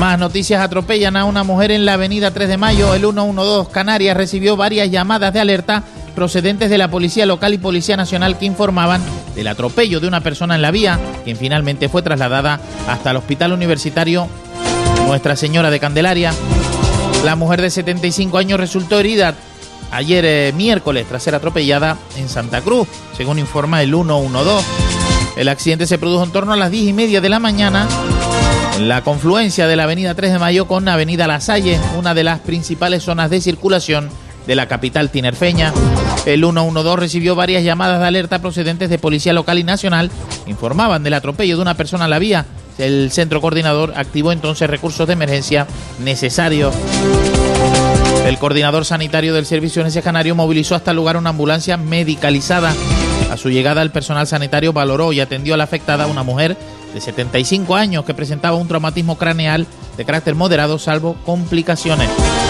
Más noticias. Atropellan a una mujer en la avenida 3 de Mayo. El 112 Canarias recibió varias llamadas de alerta procedentes de la Policía Local y Policía Nacional que informaban del atropello de una persona en la vía, quien finalmente fue trasladada hasta el Hospital Universitario Nuestra Señora de Candelaria. La mujer de 75 años resultó herida ayer miércoles tras ser atropellada en Santa Cruz, según informa el 112. El accidente se produjo en torno a las 10:30 de la mañana en la confluencia de la avenida 3 de Mayo con avenida La Salle, una de las principales zonas de circulación de la capital tinerfeña. El 112 recibió varias llamadas de alerta procedentes de Policía Local y Nacional. Informaban del atropello de una persona en la vía. El centro coordinador activó entonces recursos de emergencia necesarios. El coordinador sanitario del Servicio Forense Canario movilizó hasta el lugar una ambulancia medicalizada. A su llegada, el personal sanitario valoró y atendió a la afectada, una mujer de 75 años que presentaba un traumatismo craneal de carácter moderado, salvo complicaciones.